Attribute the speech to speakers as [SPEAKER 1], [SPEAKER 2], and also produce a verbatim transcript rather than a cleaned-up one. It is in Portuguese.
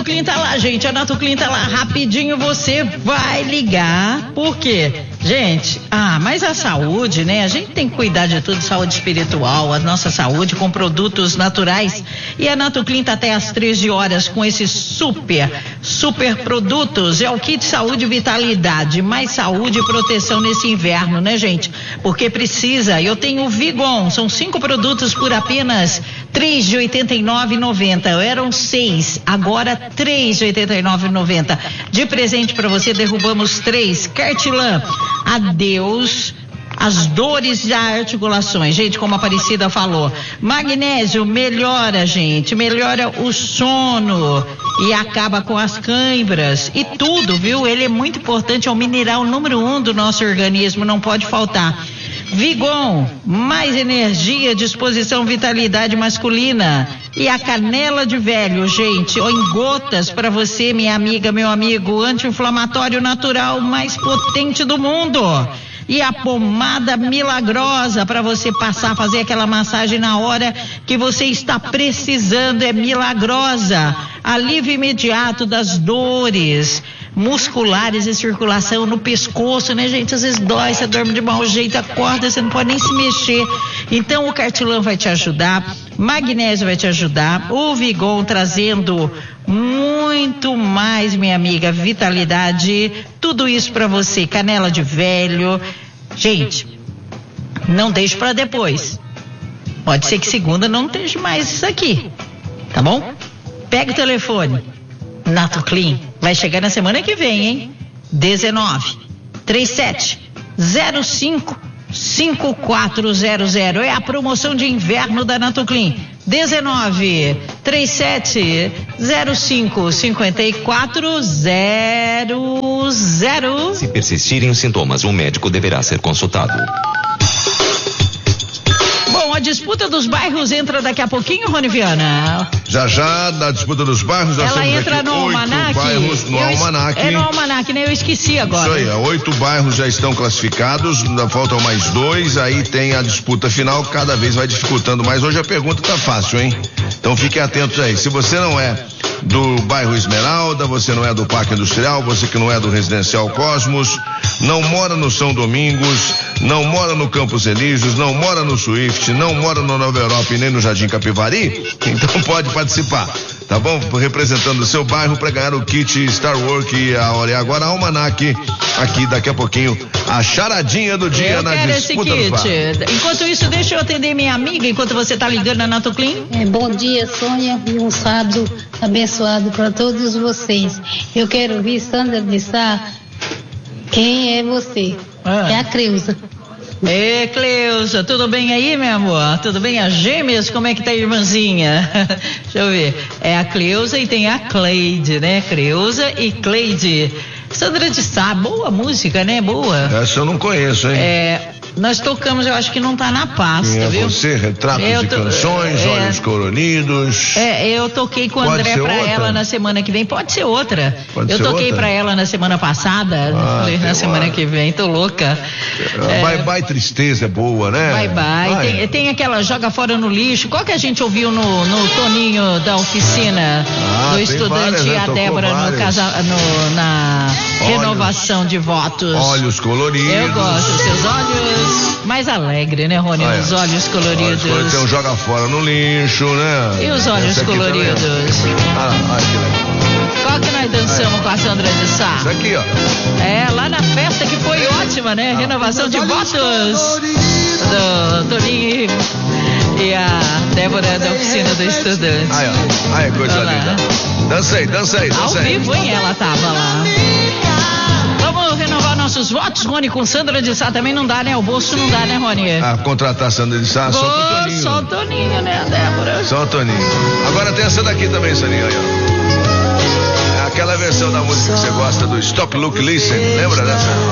[SPEAKER 1] Natoclin tá lá, gente. A Natoclin tá lá. Rapidinho você vai ligar. Por quê? Gente, ah, mas a saúde, né? A gente tem que cuidar de tudo, saúde espiritual, a nossa saúde com produtos naturais. E a Natoclin tá até às treze horas com esses super, super produtos. É o kit saúde e vitalidade, mais saúde e proteção nesse inverno, né, gente? Porque precisa. Eu tenho o Vigon, são cinco produtos por apenas três de oitenta e nove reais e noventa centavos. Eram seis, agora três de oitenta e nove reais e noventa centavos. De presente para você, derrubamos três. Cartilã, adeus as dores das articulações, gente, como a Aparecida falou. Magnésio melhora, gente, melhora o sono e acaba com as câimbras e tudo, viu? Ele é muito importante, é o mineral número um do nosso organismo, não pode faltar. Vigon, mais energia, disposição, vitalidade masculina. E a canela de velho, gente, ó, em gotas para você, minha amiga, meu amigo, anti-inflamatório natural mais potente do mundo. E a pomada milagrosa para você passar, fazer aquela massagem na hora que você está precisando, é milagrosa. Alívio imediato das dores musculares e circulação no pescoço, né, gente? Às vezes dói, você dorme de mau jeito, acorda, você não pode nem se mexer. Então o Cartilã vai te ajudar, magnésio vai te ajudar, o Vigon trazendo muito mais, minha amiga, vitalidade, tudo isso para você, canela de velho. Gente, não deixe para depois. Pode ser que segunda não esteja mais isso aqui, tá bom? Pega o telefone. Natoclin vai chegar na semana que vem, hein? dezenove, trinta e sete, zero cinco, cinco quatro zero zero. É a promoção de inverno da Natoclin. dezenove, trinta e sete, zero cinco, cinco quatro zero zero.
[SPEAKER 2] Se persistirem os sintomas, o médico deverá ser consultado.
[SPEAKER 1] Bom, a disputa dos bairros entra daqui a pouquinho, Rony Viana.
[SPEAKER 3] Já já, na disputa dos bairros, nós
[SPEAKER 1] Ela
[SPEAKER 3] temos
[SPEAKER 1] entra
[SPEAKER 3] aqui
[SPEAKER 1] no
[SPEAKER 3] oito
[SPEAKER 1] almanaque.
[SPEAKER 3] bairros no
[SPEAKER 1] Eu,
[SPEAKER 3] almanaque.
[SPEAKER 1] É no almanaque, né? Eu esqueci agora.
[SPEAKER 3] Isso aí, oito bairros já estão classificados, ainda faltam mais dois, aí tem a disputa final, cada vez vai dificultando mais. Hoje a pergunta tá fácil, hein? Então fiquem atentos aí. Se você não é do bairro Esmeralda, você não é do Parque Industrial, você que não é do Residencial Cosmos, não mora no São Domingos, não mora no Campos Elíseos, não mora no Swift, não mora no Nova Europa e nem no Jardim Capivari, então pode participar, tá bom? Representando o seu bairro para ganhar o kit Star Work e a hora e agora a Almanac, aqui daqui a pouquinho, a charadinha do dia
[SPEAKER 1] eu
[SPEAKER 3] na
[SPEAKER 1] quero
[SPEAKER 3] disputa
[SPEAKER 1] esse
[SPEAKER 3] dos
[SPEAKER 1] kit.
[SPEAKER 3] bairros.
[SPEAKER 1] Enquanto isso, deixa eu atender minha amiga, enquanto você tá ligando na Natoclin.
[SPEAKER 4] É, bom dia, Sônia, e um sábado abençoado para todos vocês. Eu quero ouvir Sandra de Sá. Quem é você?
[SPEAKER 1] Ah.
[SPEAKER 4] É a Creuza.
[SPEAKER 1] Ê, Cleusa, tudo bem aí, meu amor? Tudo bem? As gêmeas, como é que tá a irmãzinha? Deixa eu ver. É a Cleusa e tem a Cleide, né? Cleusa e Cleide. Sandra de Sá, boa música, né? Boa.
[SPEAKER 3] Essa eu não conheço, hein?
[SPEAKER 1] É, nós tocamos, eu acho que não tá na pasta,
[SPEAKER 3] Quem é
[SPEAKER 1] viu?
[SPEAKER 3] você, retratos
[SPEAKER 1] Eu
[SPEAKER 3] de
[SPEAKER 1] to-
[SPEAKER 3] canções,
[SPEAKER 1] é,
[SPEAKER 3] olhos coloridos.
[SPEAKER 1] É, eu toquei com o
[SPEAKER 3] Pode
[SPEAKER 1] André
[SPEAKER 3] ser
[SPEAKER 1] pra
[SPEAKER 3] outra?
[SPEAKER 1] ela na semana que vem. Pode ser outra.
[SPEAKER 3] Pode
[SPEAKER 1] eu
[SPEAKER 3] ser
[SPEAKER 1] toquei
[SPEAKER 3] outra?
[SPEAKER 1] pra ela na semana passada.
[SPEAKER 3] Ah,
[SPEAKER 1] falei, na
[SPEAKER 3] tem
[SPEAKER 1] semana
[SPEAKER 3] uma-
[SPEAKER 1] que vem, tô louca. É,
[SPEAKER 3] Bye bye tristeza é boa, né?
[SPEAKER 1] Bye bye.
[SPEAKER 3] Vai.
[SPEAKER 1] Tem, tem aquela joga fora no lixo. Qual que a gente ouviu no, no Toninho da oficina
[SPEAKER 3] Ah,
[SPEAKER 1] do
[SPEAKER 3] tem
[SPEAKER 1] estudante
[SPEAKER 3] várias, né?
[SPEAKER 1] e a
[SPEAKER 3] Tocou
[SPEAKER 1] Débora no
[SPEAKER 3] várias.
[SPEAKER 1] casa, no, na
[SPEAKER 3] Olhos.
[SPEAKER 1] renovação de votos?
[SPEAKER 3] Olhos coloridos.
[SPEAKER 1] Eu gosto, seus olhos mais alegre, né, Rony?
[SPEAKER 3] Ah, é.
[SPEAKER 1] Os olhos coloridos.
[SPEAKER 3] Olhos coloridos, tem um joga fora no lixo, né?
[SPEAKER 1] E os olhos
[SPEAKER 3] Esse aqui
[SPEAKER 1] coloridos?
[SPEAKER 3] também. Ah, olha que legal.
[SPEAKER 1] Qual que nós dançamos com a Sandra de Sá?
[SPEAKER 3] Isso aqui, ó.
[SPEAKER 1] É, lá na festa que foi ótima, né? Renovação de votos do Toninho e a Débora da oficina do estudante.
[SPEAKER 3] Aí, ó. Aí, coisa
[SPEAKER 1] Olha lá.
[SPEAKER 3] linda. Dancei, dancei,
[SPEAKER 1] Ao
[SPEAKER 3] dancei.
[SPEAKER 1] vivo, hein? Ela tava lá. Vamos renovar nossos votos, Rony, com Sandra de Sá. Também não dá, né? O bolso não dá, né, Rony?
[SPEAKER 3] A contratação dele só
[SPEAKER 1] Vou,
[SPEAKER 3] pro Toninho.
[SPEAKER 1] só o Toninho, né, a Débora?
[SPEAKER 3] Só o Toninho. Agora tem essa daqui também, Soninha. Aí, ó. É aquela versão da música que você gosta do Stop, Look, Listen. Lembra dessa?